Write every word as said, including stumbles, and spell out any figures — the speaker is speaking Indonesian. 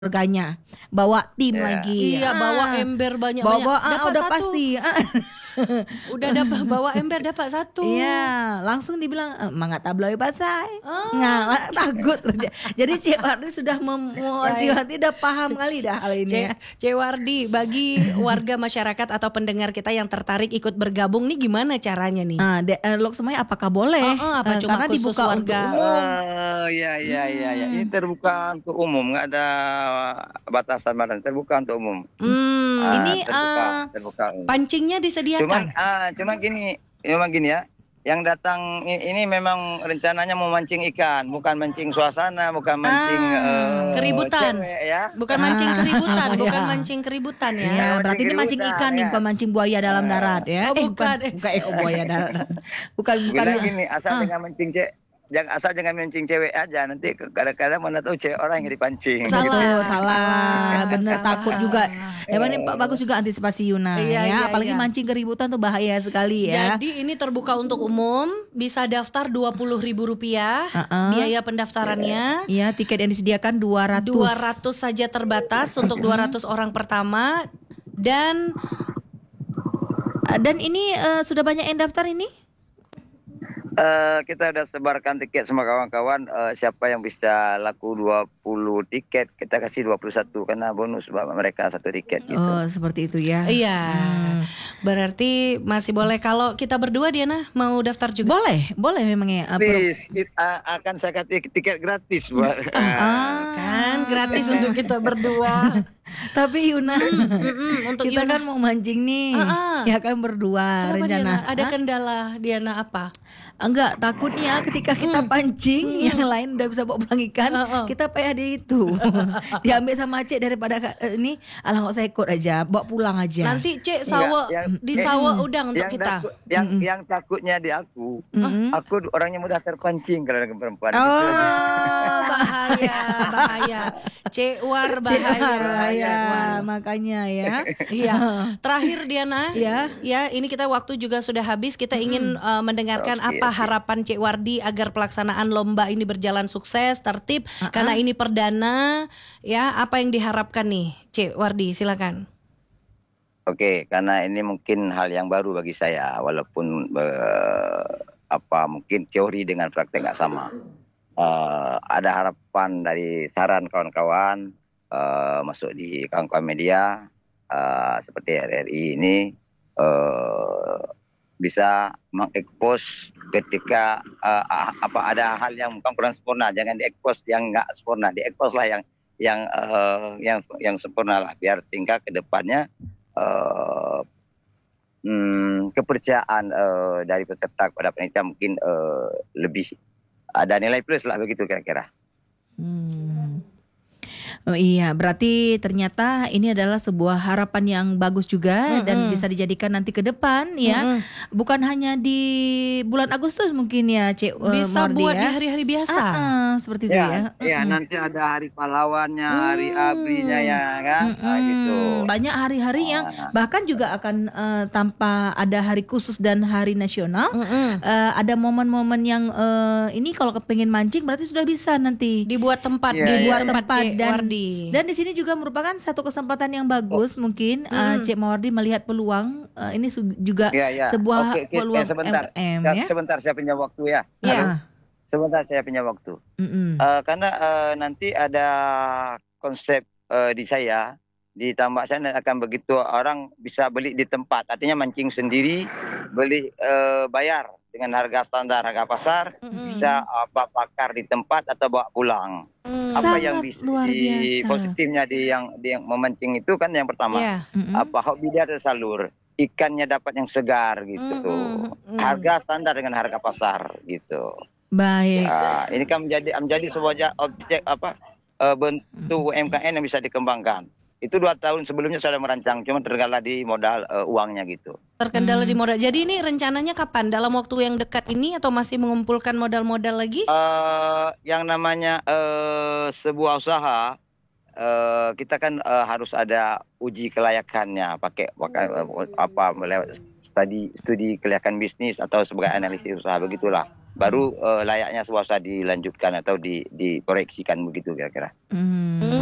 keluarganya, bawa tim Iya. lagi. Iya, bawa Ah, ember banyak-banyak. bawa ah, Dapat udah satu. pasti. Ah. Udah dapat bawa ember dapat satu. Iya, langsung dibilang "Eh, mangat tabloi pasai. Oh. Nggak takut. Jadi Cik Wardi sudah memuati-hati, udah paham kali dah hal ini. Ya. Cik Cik Wardi, bagi warga masyarakat atau pendengar kita yang tertarik ikut bergabung nih gimana caranya nih? Ah, de- eh, lok semuanya apakah boleh? Oh, oh, apa Eh, cuma karena khusus dibuka warga? untuk umum. Oh, ya, ya, ya, ya. Ini terbuka untuk umum, nggak ada batasan badan. Terbuka untuk umum. Hmm, Ah, ini, terbuka, ah, terbuka. pancingnya Cuman, disediakan. ah, cuma gini, cuma gini ya. Yang datang i- ini memang rencananya mau mancing ikan, bukan mancing suasana, bukan mancing Ah. eh, Keributan. cewek ya. Bukan mancing Ah, keributan, bukan ya. mancing keributan ya. Iya, Mancing berarti ini mancing keributan, ikan nih, ya. bukan mancing buaya dalam darat ya. Oh, Eh, bukan. bukan eko buaya darat. Bukan, bukan. Bilang gini, asal Ah. jangan mancing cewek, jangan asal jangan mancing cewek aja. Nanti kadang-kadang mana tahu cewek orang yang dipancing. Salah. Betul, salah, salah, bener salah. takut juga. Ya, ini Pak bagus juga antisipasi Yuna Iya, ya, iya, apalagi iya. mancing keributan tuh bahaya sekali ya. Jadi ini terbuka untuk umum, bisa daftar dua puluh ribu rupiah, Uh-uh. biaya pendaftarannya. Iya, tiket yang disediakan dua ratus. dua ratus saja terbatas untuk dua ratus orang pertama. Dan Eh, Dan ini eh, sudah banyak yang daftar ini? Eh, kita udah sebarkan tiket semua kawan-kawan. Eh, siapa yang bisa laku dua puluh tiket, kita kasih dua puluh satu karena bonus buat mereka satu tiket gitu. Oh, seperti itu ya. iya, Hmm. berarti masih boleh kalau kita berdua Diana mau daftar juga. Boleh, boleh memangnya. eh, per- Please, it- a- akan saya kasih tiket gratis buat. Ah. Kan gratis untuk kita berdua. Tapi Yuna, Mm-mm, untuk kita Yuna. kan mau mancing nih, Ah, ah. ya kan berdua Kenapa rencana. Diana? Ada Hah? kendala Diana apa? Enggak, takutnya ketika kita pancing, yang lain udah bisa bawa pulang ikan, Oh, oh. kita payah di itu. Diambil sama Cek daripada eh, ini, alah nggak usah ikut aja, bawa pulang aja. Nanti Cek sawa Enggak, yang- di sawa udang untuk yang kita. takut- yang yang takutnya di aku, Mm-mm. aku orangnya mudah terpancing kalau dengan perempuan. Oh. Gitu aja. Oh, bahaya, bahaya. Cek War bahaya. bahaya, Cek War. makanya ya. Iya. Terakhir Diana, Iya. ya ini kita waktu juga sudah habis. Kita ingin uh, mendengarkan Oke, apa oke. harapan Cik Wardi agar pelaksanaan lomba ini berjalan sukses, tertib. Karena ini perdana, ya apa yang diharapkan nih, Cik Wardi? Silakan. Oke, karena ini mungkin hal yang baru bagi saya, walaupun eh, apa mungkin teori dengan praktek nggak sama. Eh, ada harapan dari saran kawan-kawan eh, masuk di kawan-kawan media eh, seperti R R I ini eh, bisa mengekspos ketika eh, apa ada hal yang bukan kurang sempurna, jangan diekspos yang nggak sempurna, diekspos lah yang yang eh, yang yang sempurna lah, biar tinggal ke depannya uh, hmm, kepercayaan uh, dari peserta kepada panitia mungkin uh, lebih ada nilai plus lah begitu kira-kira. Hmm. Oh iya, berarti ternyata ini adalah sebuah harapan yang bagus juga dan Mm-mm. bisa dijadikan nanti ke depan ya. Mm-mm. Bukan hanya di bulan Agustus mungkin ya, Cik eh, Bisa Mordi buat ya. di hari-hari biasa. Ah, ah, seperti itu ya. Ya, ya Mm-mm. nanti ada hari pahlawannya, hari Hmm. abrinya ya kan, Ah, Mm-mm. gitu. Banyak hari-hari yang Ah. bahkan juga akan eh, tanpa ada hari khusus dan hari nasional. Mm-mm. eh, ada momen-momen yang eh, ini kalau kepengin mancing berarti sudah bisa nanti Dibuat tempat Iya, di iya. dibuat tempat, tempat Cik dan Wardi. dan di sini juga merupakan satu kesempatan yang bagus mungkin eh, Mm. Cik Mawardi melihat peluang eh, ini su- juga Ya, ya. sebuah Oke, oke, peluang eh, sebentar. M K M Ya, ya. Sebentar saya punya waktu ya. Ya. Halo? Sebentar saya punya waktu. Mm-mm. Eh, karena eh, nanti ada konsep eh, di saya di tambak sana akan begitu orang bisa beli di tempat, artinya mancing sendiri, beli eh, bayar dengan harga standar harga pasar, Mm-mm. bisa apa bakar di tempat atau bawa pulang. Mm. Apa Sangat yang bisa luar di biasa. positifnya di yang di yang memancing itu kan yang pertama, Ya. Mm-mm. apa hobi dia tersalur, ikannya dapat yang segar gitu, Mm-mm. Mm. harga standar dengan harga pasar gitu. Baik. Nah, ini kan menjadi menjadi sebuah ja- objek apa eh, bentuk U M K M yang bisa dikembangkan. Itu dua tahun sebelumnya sudah merancang, cuma tergala di modal eh, uangnya gitu. Terkendala Hmm. di modal. Jadi ini rencananya kapan? Dalam waktu yang dekat ini atau masih mengumpulkan modal-modal lagi? Eh, yang namanya eh, sebuah usaha, eh, kita kan eh, harus ada uji kelayakannya, pakai pakai eh, apa melewat studi studi kelayakan bisnis atau sebagai analisis usaha begitulah. Baru eh, layaknya sebuah usaha dilanjutkan atau di, diproyeksikan begitu kira-kira. Hmm.